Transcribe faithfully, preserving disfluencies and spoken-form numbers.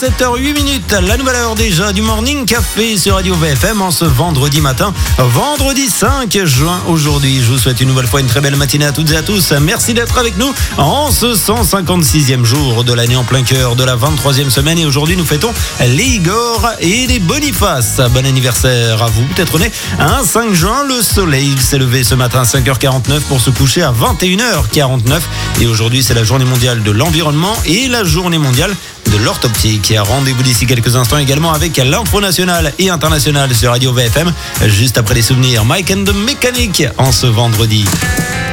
sept heures huit minutes, la nouvelle heure déjà du Morning Café sur Radio V F M en ce vendredi matin, vendredi cinq juin aujourd'hui. Je vous souhaite une nouvelle fois une très belle matinée à toutes et à tous. Merci d'être avec nous en ce cent cinquante-sixième jour de l'année en plein cœur de la vingt-troisième semaine. Et aujourd'hui, nous fêtons les Igor et les Boniface. Bon anniversaire à vous. Peut-être né un cinq juin, le soleil s'est levé ce matin à cinq heures quarante-neuf pour se coucher à vingt et une heures quarante-neuf. Et aujourd'hui, c'est la journée mondiale de l'environnement et la journée mondiale de l'orthoptique. Et rendez-vous d'ici quelques instants également avec l'info nationale et internationale sur Radio V F M. Juste après les souvenirs, Mike and the Mechanic en ce vendredi.